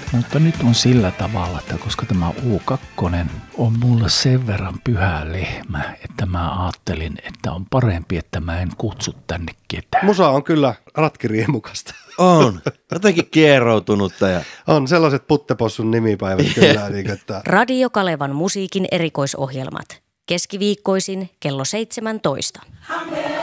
Mutta nyt on sillä tavalla, että koska tämä U2 on mulle sen verran pyhä lehmä, että mä ajattelin, että on parempi, että mä en kutsu tänne ketään. Musa on kyllä ratkiriemukasta. On. Jotenkin kieroutunutta. On sellaiset Puttepossun nimipäivät kyllä. Niin, että... Radio Kalevan musiikin erikoisohjelmat. Keskiviikkoisin kello 17.